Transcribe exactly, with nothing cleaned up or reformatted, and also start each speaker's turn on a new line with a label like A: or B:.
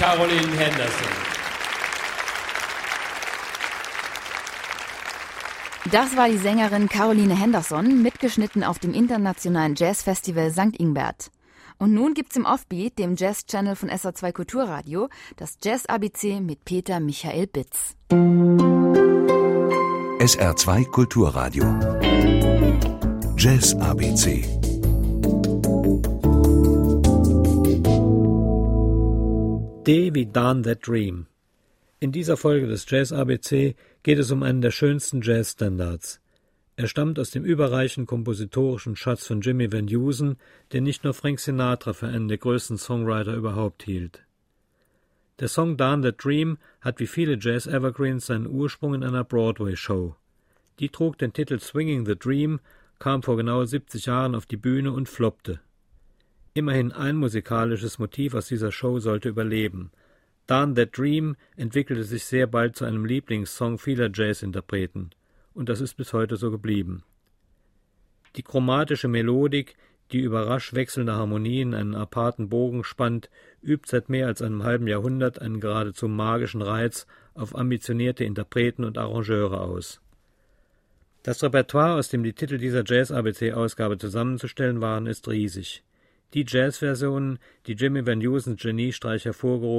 A: Caroline Henderson.
B: Das war die Sängerin Caroline Henderson, mitgeschnitten auf dem internationalen Jazzfestival Sankt Ingbert. Und nun gibt's im Offbeat, dem Jazz-Channel von S R zwei Kulturradio, das Jazz-A B C mit Peter Michael Bitz.
C: S R zwei Kulturradio. Jazz-A B C.
D: D wie Darn That Dream. In dieser Folge des Jazz-A B C geht es um einen der schönsten Jazz-Standards. Er stammt aus dem überreichen kompositorischen Schatz von Jimmy Van Heusen, den nicht nur Frank Sinatra für einen der größten Songwriter überhaupt hielt. Der Song Darn That Dream hat wie viele Jazz-Evergreens seinen Ursprung in einer Broadway-Show. Die trug den Titel Swinging the Dream, kam vor genau siebzig Jahren auf die Bühne und floppte. Immerhin ein musikalisches Motiv aus dieser Show sollte überleben. Darn That Dream entwickelte sich sehr bald zu einem Lieblingssong vieler Jazzinterpreten. Und das ist bis heute so geblieben. Die chromatische Melodik, die über rasch wechselnde Harmonien einen aparten Bogen spannt, übt seit mehr als einem halben Jahrhundert einen geradezu magischen Reiz auf ambitionierte Interpreten und Arrangeure aus. Das Repertoire, aus dem die Titel dieser Jazz-A B C-Ausgabe zusammenzustellen waren, ist riesig. Die Jazzversionen, die Jimmy Van Heusens Geniestreich hervorgehoben